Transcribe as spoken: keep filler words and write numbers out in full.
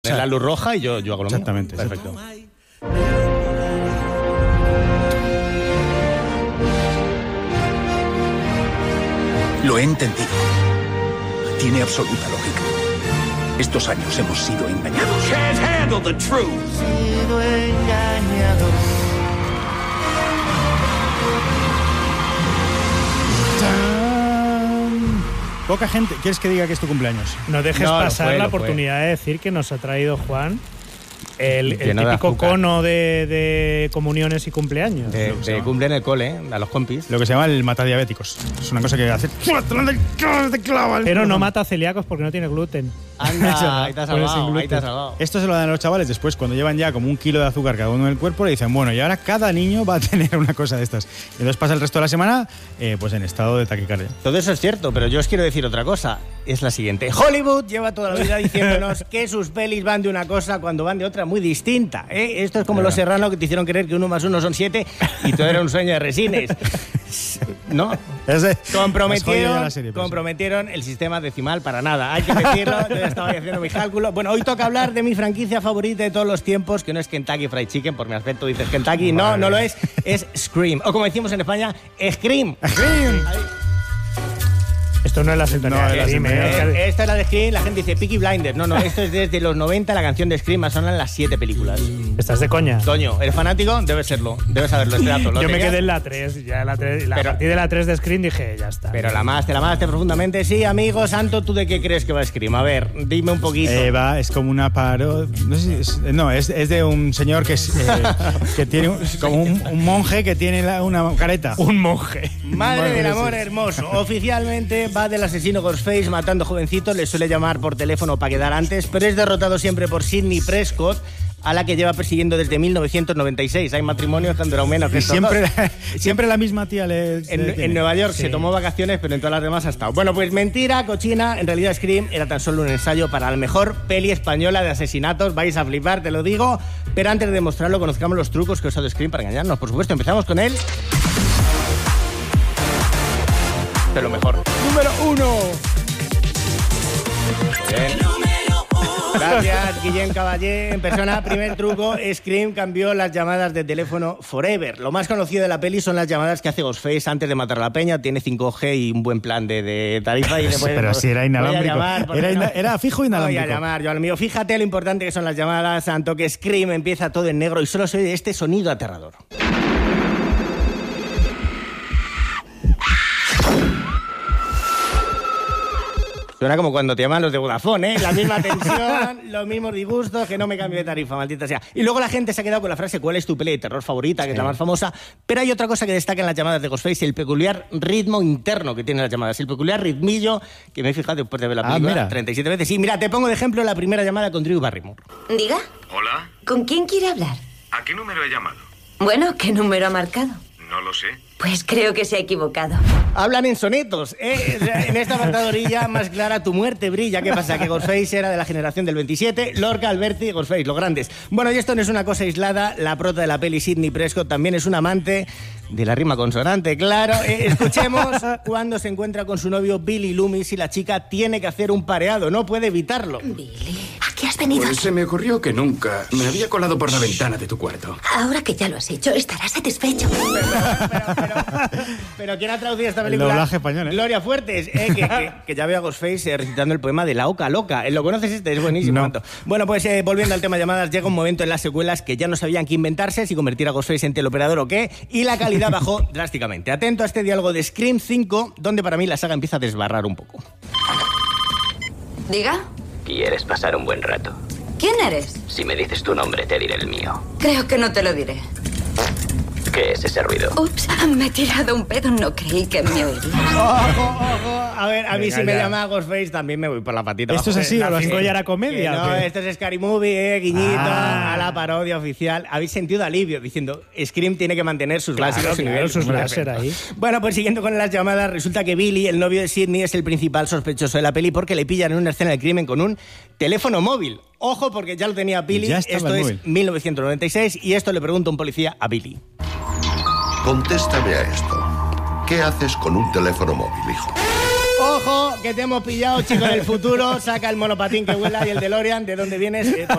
O sea, la luz roja y yo, yo hago lo mismo. Exactamente. Perfecto. Lo he entendido. Tiene absoluta lógica. Estos años hemos sido engañados. Can't handle the truth. Sido engañados. Poca gente. ¿Quieres que diga que es tu cumpleaños? No dejes No, lo pasar fue, la lo fue. oportunidad de decir que nos ha traído Juan el, el Lleno de típico azúcar. cono de, de comuniones y cumpleaños. De, de cumple en el cole, ¿eh? A los compis. Lo que se llama el matadiabéticos. Es una cosa que hace. Pero no mata celíacos porque no tiene gluten. Anda, ahí te has Pones sin salvado, ahí te has gluten. salvado. Esto se lo dan a los chavales después, cuando llevan ya como un kilo de azúcar cada uno en el cuerpo, le dicen, bueno, y ahora cada niño va a tener una cosa de estas. Y entonces pasa el resto de la semana eh, pues en estado de taquicardia. Todo eso es cierto, pero yo os quiero decir otra cosa. Es la siguiente. Hollywood lleva toda la vida diciéndonos que sus pelis van de una cosa cuando van de otra muy distinta. ¿eh? Esto es como Los Serrano, que te hicieron creer que uno más uno son siete y todo era un sueño de resines. ¿No? Ese- Comprometieron, Has jodido ya la serie, pero sí. comprometieron el sistema decimal para nada. Hay que decirlo, yo ya estaba haciendo mi cálculo. Bueno, hoy toca hablar de mi franquicia favorita de todos los tiempos, que no es Kentucky Fried Chicken, por mi aspecto dices Kentucky. No, no lo es. Es Scream. O como decimos en España, Scream. ¡Scream! Esto no es la sintonía No, de es la Scream, sintonía. ¿eh? Eh, Esta es la de Scream, la gente dice Peaky Blinders. No, no, esto es desde los noventa, la canción de Scream, más sonan las siete películas. Estás de coña. Toño, ¿eres fanático? Debes serlo, debes saberlo, este dato. ¿Lo Yo me tenías? quedé en la tres. Ya la tres la, Pero- a partir de la tres de Scream dije, ya está. Pero la amaste, la amaste profundamente. Sí, amigo Santo, ¿tú de qué crees que va Scream? A ver, dime un poquito. Eh, va, es como una paro... No, sé si es, no es, es de un señor que, es, eh, que tiene un- como un, un monje que tiene la- una careta. Un monje. Madre Bueno, del sí. amor hermoso. Oficialmente va del asesino Ghostface matando jovencitos. Le suele llamar por teléfono para quedar antes, pero es derrotado siempre por Sidney Prescott, a la que lleva persiguiendo desde mil novecientos noventa y seis. Hay matrimonios que han durado menos que Y estos siempre, dos. siempre la misma tía le... En, le en tiene. Nueva York Sí. se tomó vacaciones, pero en todas las demás ha estado. Bueno, pues mentira, cochina. En realidad Scream era tan solo un ensayo para la mejor peli española de asesinatos. Vais a flipar, te lo digo. Pero antes de demostrarlo, conozcamos los trucos que ha usado Scream para engañarnos. Por supuesto, empezamos con él. Pero lo mejor. Número uno. Bien. Gracias, Guillén Caballé. En persona, primer truco, Scream cambió las llamadas de teléfono forever. Lo más conocido de la peli son las llamadas que hace Ghostface antes de matar a la peña. Tiene cinco G y un buen plan de, de tarifa. Y le puede- Pero si era voy a inalámbrico. llamar, ¿por qué Era no? ina- era fijo inalámbrico. Voy a llamar yo al mío. Fíjate lo importante que son las llamadas, Santo, que Scream empieza todo en negro y solo se oye este sonido aterrador. Suena como cuando te llaman los de Vodafone, ¿eh? La misma tensión, los mismos disgustos, que no me cambio de tarifa, maldita sea. Y luego la gente se ha quedado con la frase ¿cuál es tu peli de terror favorita? Que es la más famosa. Pero hay otra cosa que destaca en las llamadas de Ghostface, el peculiar ritmo interno que tienen las llamadas. El peculiar ritmillo que me he fijado después de ver la Ah, película mira. treinta y siete veces. Sí, mira, te pongo de ejemplo la primera llamada con Drew Barrymore. Diga, Hola, ¿con quién quiere hablar? ¿a qué número he llamado? Bueno, ¿qué número ha marcado? No lo sé. Pues creo que se ha equivocado. Hablan en sonetos, ¿eh? En esta apartadorilla más clara tu muerte brilla. ¿Qué pasa? Que Ghostface era de la generación del veintisiete, Lorca, Alberti y Ghostface, los grandes. Bueno, y esto no es una cosa aislada. La prota de la peli, Sidney Prescott, también es un amante de la rima consonante, claro. Eh, escuchemos cuando se encuentra con su novio Billy Loomis y la chica tiene que hacer un pareado, no puede evitarlo. Billy, ¿a qué has venido? Pues se me ocurrió que nunca me había colado por la ventana de tu cuarto. Ahora que ya lo has hecho, estarás satisfecho. Pero, pero, pero ¿quién ha traducido esta película? El doblaje español, ¿eh? Gloria Fuertes, ¿eh? que, que, que ya veo a Ghostface eh, recitando el poema de La Oca Loca. ¿Eh, ¿Lo conoces este? Es buenísimo. No. Tanto. Bueno, pues eh, volviendo al tema de llamadas, llega un momento en las secuelas que ya no sabían qué inventarse, si convertir a Ghostface en teleoperador o qué, y la calidad bajó drásticamente. Atento a este diálogo de Scream cinco, donde para mí la saga empieza a desbarrar un poco. Diga, ¿Quieres pasar un buen rato? ¿quién eres? Si me dices tu nombre, te diré el mío. Creo que no te lo diré. ¿Qué es ese ruido? Ups, me he tirado un pedo, no creí que me oirías. ¡Ojo, ojo! A ver, a mí Venga, si me ya. llama Ghostface también me voy por la patita. ¿Esto es abajo. así La o lo cinco hacéis? ya era comedia Que o no, qué? esto es Scary Movie, eh, guiñito, Ah. a la parodia oficial. Habéis sentido alivio diciendo Scream tiene que mantener sus Claro, básicos y claro, niveles. sus Muy láser perfecto. ahí. Bueno, pues siguiendo con las llamadas, resulta que Billy, el novio de Sidney, es el principal sospechoso de la peli porque le pillan en una escena de crimen con un teléfono móvil. Ojo, porque ya lo tenía Billy. Ya estaba Esto el es móvil. mil novecientos noventa y seis y esto le pregunta un policía a Billy. Contéstame a esto. ¿Qué haces con un teléfono móvil, hijo? Ojo, que te hemos pillado, chico del futuro. Saca el monopatín que vuela y el DeLorean. ¿De dónde vienes? Eh, por